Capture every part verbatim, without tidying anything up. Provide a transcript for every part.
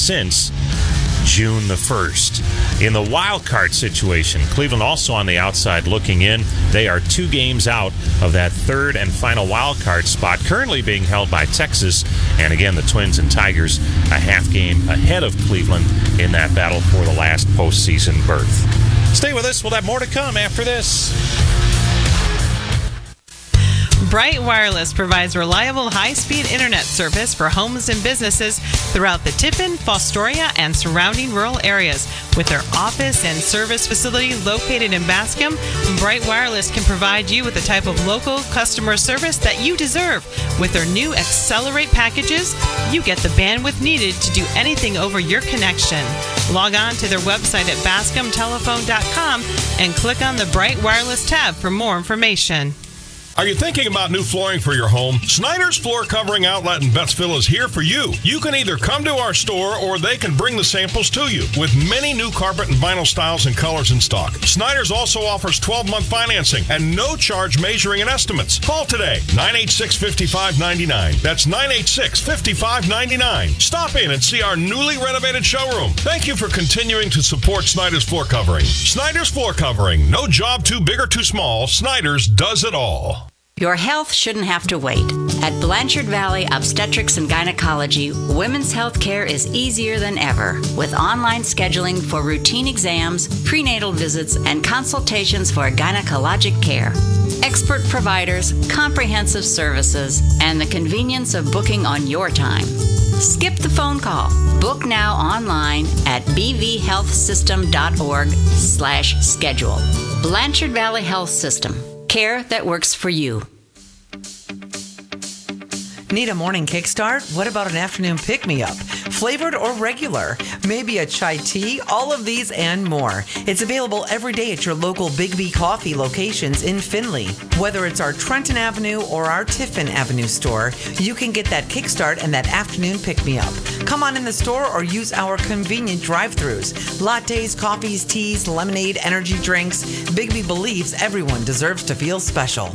since June the first. In the wild card situation, Cleveland also on the outside looking in. They are two games out of that third and final wild card spot, currently being held by Texas. And again, the Twins and Tigers a half game ahead of Cleveland in that battle for the last postseason berth. Stay with us. We'll have more to come after this. Bright Wireless provides reliable high-speed internet service for homes and businesses throughout the Tiffin, Fostoria, and surrounding rural areas. With their office and service facility located in Bascom, Bright Wireless can provide you with the type of local customer service that you deserve. With their new Accelerate packages, you get the bandwidth needed to do anything over your connection. Log on to their website at bascom telephone dot com and click on the Bright Wireless tab for more information. Are you thinking about new flooring for your home? Snyder's Floor Covering Outlet in Bettsville is here for you. You can either come to our store or they can bring the samples to you. With many new carpet and vinyl styles and colors in stock, Snyder's also offers twelve-month financing and no charge measuring and estimates. Call today, nine eight six, five five nine nine. That's nine eight six, five five nine nine. Stop in and see our newly renovated showroom. Thank you for continuing to support Snyder's Floor Covering. Snyder's Floor Covering. No job too big or too small. Snyder's does it all. Your health shouldn't have to wait. At Blanchard Valley Obstetrics and Gynecology, women's health care is easier than ever, with online scheduling for routine exams, prenatal visits, and consultations for gynecologic care. Expert providers, comprehensive services, and the convenience of booking on your time. Skip the phone call. Book now online at b v health system dot org slash schedule. Blanchard Valley Health System. Care that works for you. Need a morning kickstart? What about an afternoon pick-me-up? Flavored or regular? Maybe a chai tea? All of these and more. It's available every day at your local Big B Coffee locations in Findlay. Whether it's our Trenton Avenue or our Tiffin Avenue store, you can get that kickstart and that afternoon pick-me-up. Come on in the store or use our convenient drive-thrus. Lattes, coffees, teas, lemonade, energy drinks. Big B believes everyone deserves to feel special.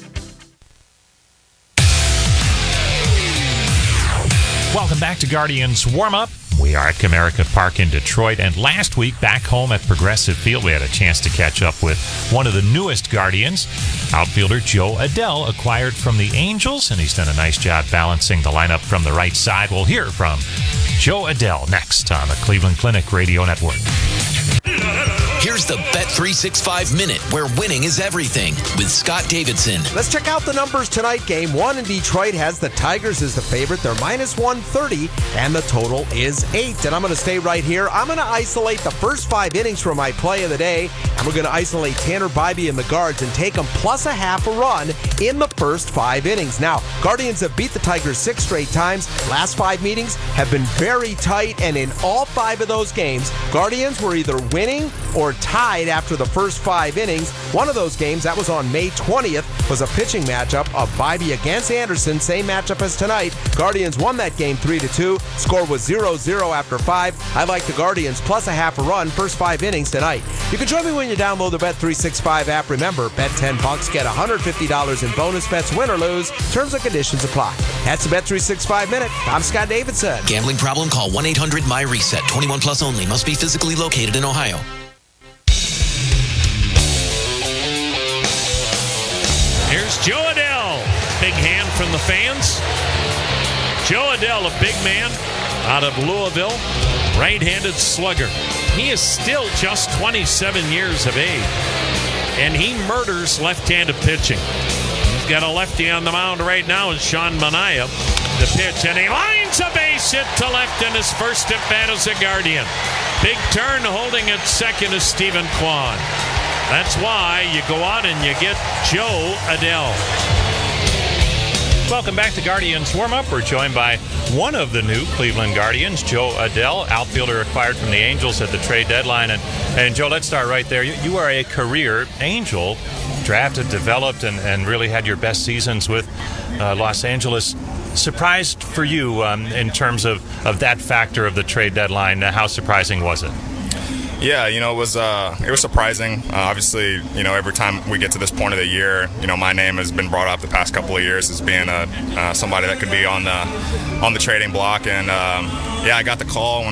Welcome back to Guardians Warm-Up. We are at Comerica Park in Detroit, and last week back home at Progressive Field, we had a chance to catch up with one of the newest Guardians, outfielder Jo Adell, acquired from the Angels, and he's done a nice job balancing the lineup from the right side. We'll hear from Jo Adell next on the Cleveland Clinic Radio Network. Here's the Bet three sixty-five Minute, where winning is everything, with Scott Davidson. Let's check out the numbers tonight. Game one in Detroit has the Tigers as the favorite. They're minus one thirty, and the total is eight. And I'm going to stay right here. I'm going to isolate the first five innings for my play of the day, and we're going to isolate Tanner Bibee and the Guards and take them plus a half a run in the first five innings. Now, Guardians have beat the Tigers six straight times. Last five meetings have been very tight, and in all five of those games, Guardians were either winning or tied after the first five innings. One of those games, that was on May twentieth, was a pitching matchup of Bibee against Anderson, same matchup as tonight. Guardians won that game three to two. Score was zero zero after five. I like the Guardians plus a half a run, first five innings tonight. You can join me when you download the Bet three sixty-five app. Remember, bet ten bucks, get one hundred fifty dollars in bonus bets, win or lose. Terms and conditions apply. That's the Bet three sixty-five Minute. I'm Scott Davidson. Gambling problem? Call one eight hundred my reset. twenty-one plus only. Must be physically located in Ohio. Here's Jo Adell. Big hand from the fans. Jo Adell, a big man out of Louisville, right-handed slugger. He is still just twenty-seven years of age, and he murders left-handed pitching. He's got a lefty on the mound right now, and Sean Manaea, the pitch, and he lines a base hit to left in his first at bat as a Guardian. Big turn, holding at second is Stephen Kwan. That's why you go out and you get Jo Adell. Welcome back to Guardians Warm-Up. We're joined by one of the new Cleveland Guardians, Jo Adell, outfielder acquired from the Angels at the trade deadline. And, and Joe, let's start right there. You, you are a career Angel, drafted, developed, and, and really had your best seasons with uh, Los Angeles. Surprised for you um, in terms of, of that factor of the trade deadline. Uh, how surprising was it? Yeah, you know, it was uh, it was surprising. Uh, obviously, you know, every time we get to this point of the year, you know, my name has been brought up the past couple of years as being a uh, somebody that could be on the on the trading block. And um, yeah, I got the call when